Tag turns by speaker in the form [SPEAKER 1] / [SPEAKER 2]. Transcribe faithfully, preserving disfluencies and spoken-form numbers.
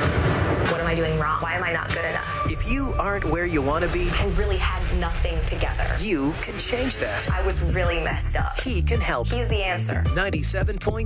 [SPEAKER 1] What am I doing wrong? Why am I not good enough?
[SPEAKER 2] If you aren't where you want to be,
[SPEAKER 1] I really had nothing together.
[SPEAKER 2] you can change that.
[SPEAKER 1] I was really messed up.
[SPEAKER 2] He can help.
[SPEAKER 1] He's the answer.
[SPEAKER 2] ninety-seven point